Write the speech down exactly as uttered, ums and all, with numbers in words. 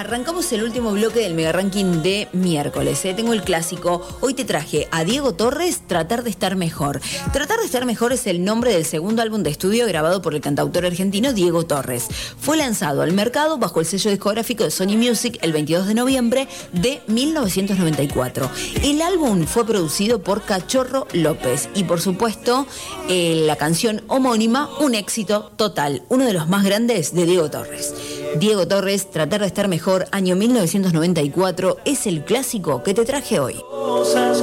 Arrancamos el último bloque del Mega Ranking de miércoles. ¿eh? Tengo el clásico. Hoy te traje a Diego Torres, Tratar de estar mejor. Tratar de estar mejor es el nombre del segundo álbum de estudio grabado por el cantautor argentino Diego Torres. Fue lanzado al mercado bajo el sello discográfico de Sony Music el veintidós de noviembre de mil novecientos noventa y cuatro. El álbum fue producido por Cachorro López y, por supuesto, eh, la canción homónima, un éxito total, uno de los más grandes de Diego Torres. Diego Torres, Tratar de estar mejor, año mil novecientos noventa y cuatro, es el clásico que te traje hoy.